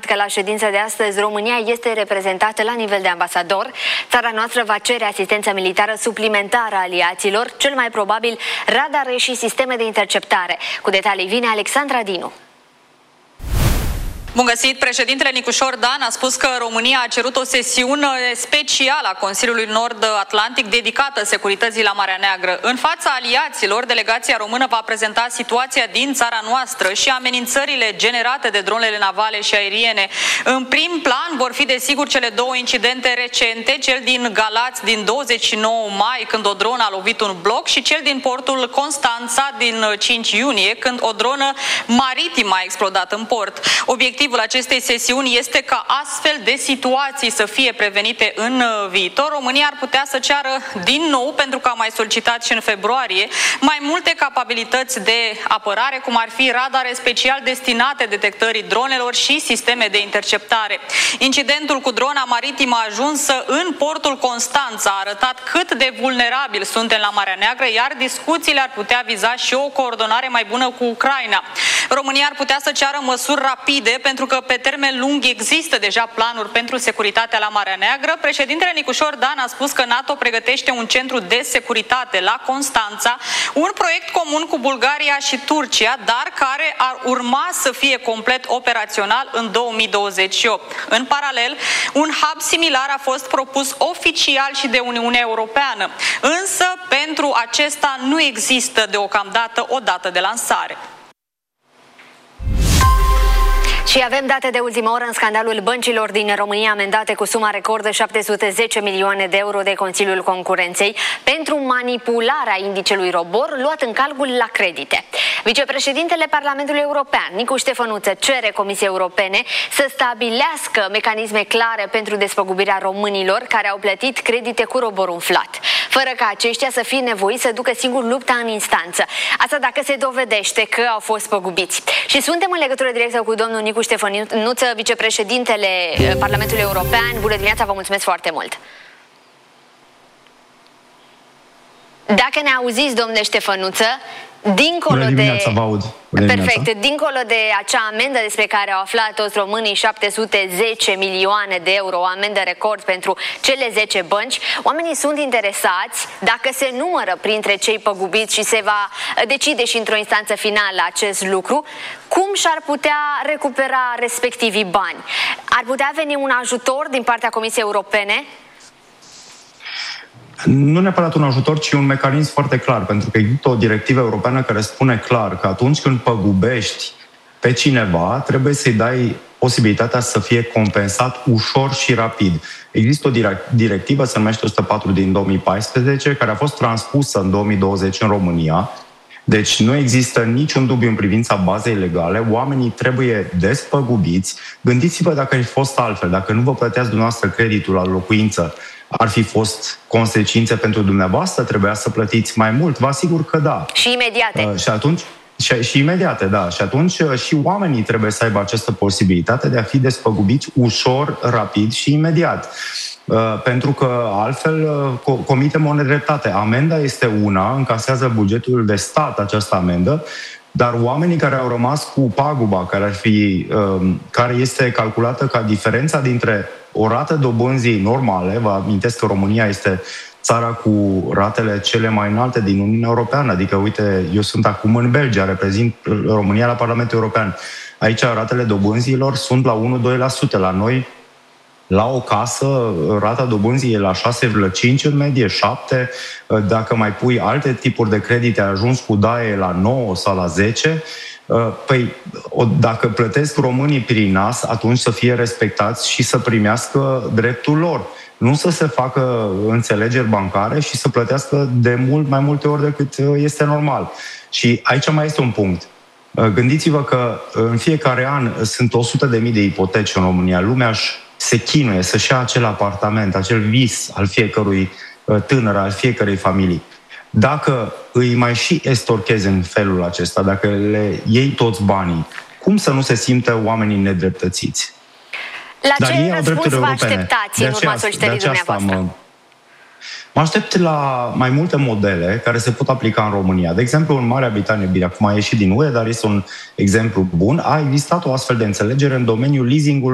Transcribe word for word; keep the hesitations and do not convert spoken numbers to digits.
că la ședința de astăzi România este reprezentată la nivel de ambasador. Țara noastră va cere asistență militară suplimentară aliaților, cel mai probabil radare și sisteme de interceptare. Cu detalii vine Alexandra Dinu. Bun găsit! Președintele Nicușor Dan a spus că România a cerut o sesiune specială a Consiliului Nord-Atlantic dedicată securității la Marea Neagră. În fața aliaților, delegația română va prezenta situația din țara noastră și amenințările generate de dronele navale și aeriene. În prim plan vor fi desigur cele două incidente recente, cel din Galați din douăzeci și nouă mai, când o dronă a lovit un bloc, și cel din portul Constanța din cinci iunie, când o dronă maritimă a explodat în port. Obiectivul acestei sesiuni este ca astfel de situații să fie prevenite în viitor. România ar putea să ceară din nou, pentru că a mai solicitat și în februarie, mai multe capabilități de apărare, cum ar fi radare special destinate detectării dronelor și sisteme de interceptare. Incidentul cu drona maritimă ajunsă în portul Constanța a arătat cât de vulnerabil suntem la Marea Neagră, iar discuțiile ar putea viza și o coordonare mai bună cu Ucraina. România ar putea să ceară măsuri rapide, pentru că pe termen lung există deja planuri pentru securitatea la Marea Neagră. Președintele Nicușor Dan a spus că NATO pregătește un centru de securitate la Constanța, un proiect comun cu Bulgaria și Turcia, dar care ar urma să fie complet operațional în două mii douăzeci și opt. În paralel, un hub similar a fost propus oficial și de Uniunea Europeană, însă pentru acesta nu există deocamdată o dată de lansare. Și avem date de ultimă oră în scandalul băncilor din România amendate cu suma record de șapte sute zece milioane de euro de Consiliul Concurenței pentru manipularea indicelui ROBOR luat în calcul la credite. Vicepreședintele Parlamentului European, Nicu Ștefănuță, cere Comisiei Europene să stabilească mecanisme clare pentru despăgubirea românilor care au plătit credite cu ROBOR umflat, fără ca aceștia să fie nevoiți să ducă singur lupta în instanță. Asta dacă se dovedește că au fost păgubiți. Și suntem în legătură directă cu domnul Nicu Ștefănuță, vicepreședintele Parlamentului European. Bună dimineața, vă mulțumesc foarte mult! Dacă ne auziți, domnule Ștefănuță, dincolo de... vă aud. Perfect. Dincolo de acea amendă despre care au aflat toți românii, șapte sute zece milioane de euro, o amendă record pentru cele zece bănci, oamenii sunt interesați dacă se numără printre cei păgubiți și se va decide și într-o instanță finală acest lucru, cum și-ar putea recupera respectivii bani? Ar putea veni un ajutor din partea Comisiei Europene? Nu neapărat un ajutor, ci un mecanism foarte clar, pentru că există o directivă europeană care spune clar că atunci când păgubești pe cineva, trebuie să-i dai posibilitatea să fie compensat ușor și rapid. Există o directivă, se numește o sută patru din două mii paisprezece, care a fost transpusă în două mii douăzeci în România. Deci nu există niciun dubiu în privința bazei legale, oamenii trebuie despăgubiți. Gândiți-vă dacă ai fost altfel, dacă nu vă plăteați dumneavoastră creditul la locuință, ar fi fost consecințe pentru dumneavoastră? Trebuia să plătiți mai mult? Vă asigur că da. Și imediate. Uh, și atunci, și, și imediate, da. Și atunci uh, și oamenii trebuie să aibă această posibilitate de a fi despăgubiți ușor, rapid și imediat. Uh, pentru că altfel uh, comitem o nedreptate. Amenda este una, încasează bugetul de stat această amendă, dar oamenii care au rămas cu paguba, care, ar fi, uh, care este calculată ca diferența dintre o rată dobânzii normale, vă amintesc că România este țara cu ratele cele mai înalte din Uniunea Europeană, adică, uite, eu sunt acum în Belgia, reprezint România la Parlamentul European. Aici ratele dobânzilor sunt la unu doi la sută, la noi, la o casă, rata dobânzii e la șase virgulă cinci în medie, șapte. Dacă mai pui alte tipuri de credite, ai ajuns cu daie la nouă sau la zece. Păi, dacă plătesc românii prin nas, atunci să fie respectați și să primească dreptul lor. Nu să se facă înțelegeri bancare și să plătească de mult mai multe ori decât este normal. Și aici mai este un punct. Gândiți-vă că în fiecare an sunt o sută de mii de ipoteci în România. Lumea se chinuie să-și ia acel apartament, acel vis al fiecărui tânăr, al fiecărei familii. Dacă îi mai și estorchezi în felul acesta, dacă le iei toți banii, cum să nu se simtă oamenii nedreptățiți? La Dar ce răspuns vă așteptați în urma solicitării dumneavoastră? Mă, mă aștept la mai multe modele care se pot aplica în România. De exemplu, în Marea Britanie, bine, acum a ieșit din U E, dar este un exemplu bun, a existat o astfel de înțelegere în domeniul leasingului